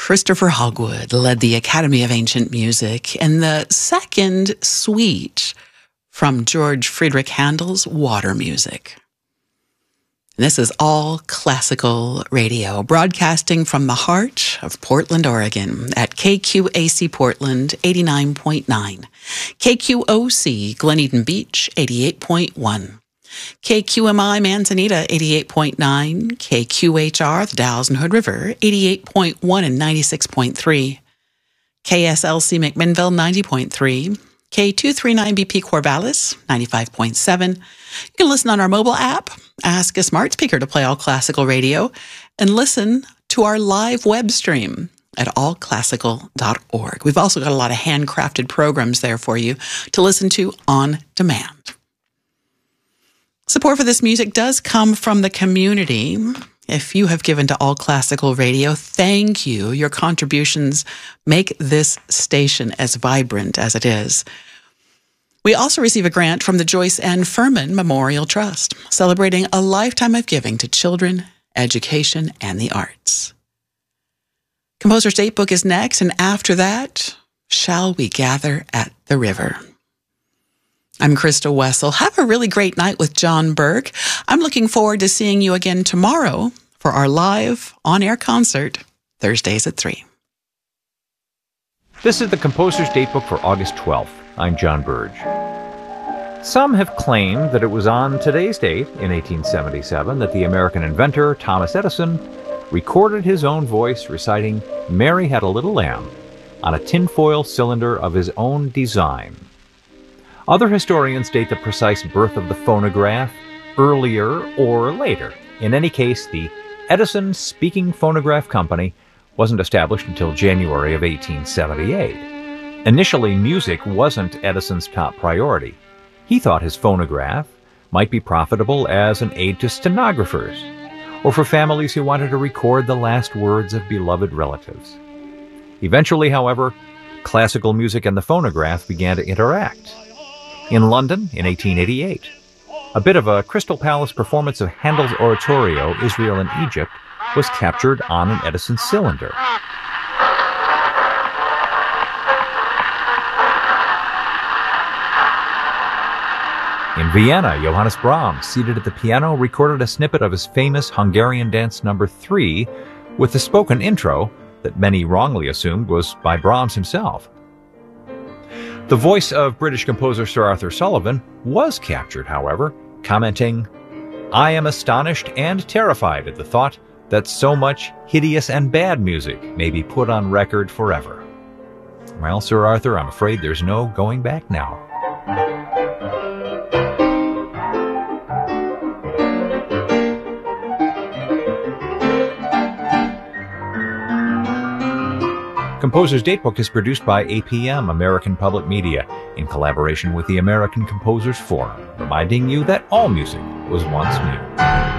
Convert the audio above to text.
Christopher Hogwood led the Academy of Ancient Music in the second suite from George Friedrich Handel's Water Music. This is All Classical Radio, broadcasting from the heart of Portland, Oregon, at KQAC Portland 89.9, KQOC Glen Eden Beach 88.1, KQMI Manzanita 88.9, KQHR the Dalles and Hood River 88.1 and 96.3, KSLC McMinnville 90.3, K239BP Corvallis 95.7. You can listen on our mobile app, ask a smart speaker to play All Classical Radio, and listen to our live web stream at allclassical.org. We've also got a lot of handcrafted programs there for you to listen to on demand. Support for this music does come from the community. If you have given to All Classical Radio, thank you. Your contributions make this station as vibrant as it is. We also receive a grant from the Joyce N. Furman Memorial Trust, celebrating a lifetime of giving to children, education, and the arts. Composer's Datebook is next, and after that, Shall We Gather at the River? I'm Krista Wessel. Have a really great night with John Burke. I'm looking forward to seeing you again tomorrow for our live on-air concert, Thursdays at 3. This is the Composer's Datebook for August 12th. I'm John Burge. Some have claimed that it was on today's date, in 1877, that the American inventor Thomas Edison recorded his own voice reciting "Mary Had a Little Lamb" on a tinfoil cylinder of his own design. Other historians date the precise birth of the phonograph earlier or later. In any case, the Edison Speaking Phonograph Company wasn't established until January of 1878. Initially, music wasn't Edison's top priority. He thought his phonograph might be profitable as an aid to stenographers, or for families who wanted to record the last words of beloved relatives. Eventually, however, classical music and the phonograph began to interact. In London, in 1888, a bit of a Crystal Palace performance of Handel's oratorio, Israel in Egypt, was captured on an Edison cylinder. In Vienna, Johannes Brahms, seated at the piano, recorded a snippet of his famous Hungarian Dance No. 3 with the spoken intro that many wrongly assumed was by Brahms himself. The voice of British composer Sir Arthur Sullivan was captured, however, commenting, "I am astonished and terrified at the thought that so much hideous and bad music may be put on record forever." Well, Sir Arthur, I'm afraid there's no going back now. Composer's Datebook is produced by APM, American Public Media, in collaboration with the American Composers Forum, reminding you that all music was once new.